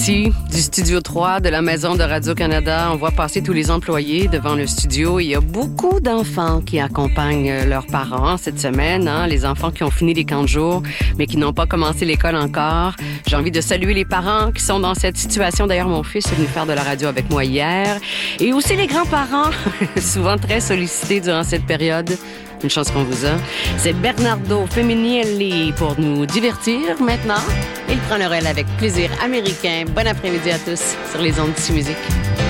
Ici, du Studio 3 de la Maison de Radio-Canada, on voit passer tous les employés devant le studio. Il y a beaucoup d'enfants qui accompagnent leurs parents cette semaine, les enfants qui ont fini les camps de jour, mais qui n'ont pas commencé l'école encore. J'ai envie de saluer les parents qui sont dans cette situation. D'ailleurs, mon fils est venu faire de la radio avec moi hier. Et aussi les grands-parents, souvent très sollicités durant cette période. Une chance qu'on vous a. C'est Bernardo Feminielli pour nous divertir maintenant. Il prend le relais avec plaisir américain. Bon après-midi à tous sur les ondes de Musique.